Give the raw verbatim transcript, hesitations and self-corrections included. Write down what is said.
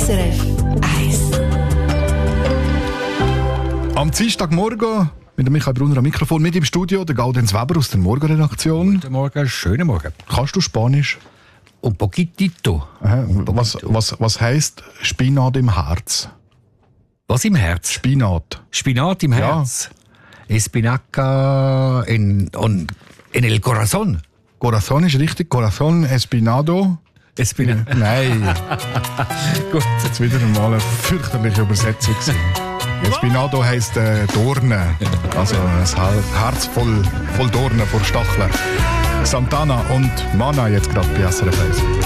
S R F eins. Am Dienstagmorgen mit dem Michael Brunner am Mikrofon, mit im Studio der Gaudenz Weber aus der Morgenredaktion. Guten Morgen, schönen Morgen. Kannst du Spanisch? Un poquitito. Aha. Was, was, was heisst Spinat im Herz? Was im Herz? Spinat. Spinat im Ja. Herz. Espinaca en, on, en el corazón. Corazón ist richtig. Corazón espinado. Espina Nein, Gut. jetzt wieder einmal eine fürchterliche Übersetzung gewesen. Espinado heisst äh, Dornen. Also ein Herz voll, voll Dornen vor Stacheln. Santana und Mana jetzt gerade bei S R F eins.